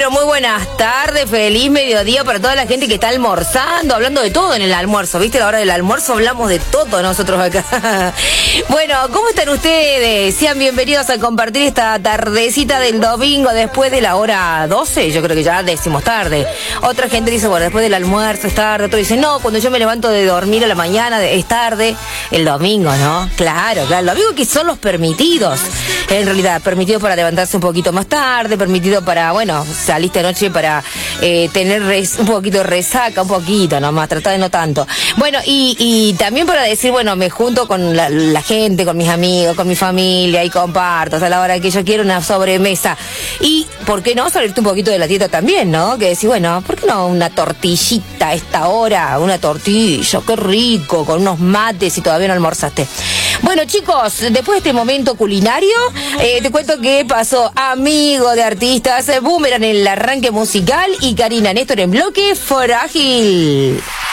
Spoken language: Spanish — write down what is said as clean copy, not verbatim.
pero muy buenas tardes, feliz mediodía para toda la gente que está almorzando, hablando de todo en el almuerzo, ¿viste? A la hora del almuerzo hablamos de todo nosotros acá. Bueno, ¿cómo están ustedes? Sean bienvenidos a compartir esta tardecita del domingo después de la hora 12, yo creo que ya decimos tarde. Otra gente dice, bueno, después del almuerzo es tarde, otro dice, no, cuando yo me levanto de dormir a la mañana es tarde. El domingo, ¿no? Claro, el domingo que son los permitidos, en realidad, permitidos para levantarse un poquito más tarde, permitido para, bueno, saliste anoche para tener un poquito de resaca, un poquito nomás, tratar de no tanto. Bueno, y también para decir, bueno, me junto con la gente, con mis amigos, con mi familia y comparto, a la hora que yo quiero una sobremesa. Y, ¿por qué no salirte un poquito de la dieta también, no? Que decir, bueno, ¿por qué no una tortillita a esta hora? Una tortilla, qué rico, con unos mates y todavía no almorzaste. Bueno, chicos, después de este momento culinario, te cuento que pasó Amigo de Artistas, Boomerang en el arranque musical y Karina Néstor en bloque frágil.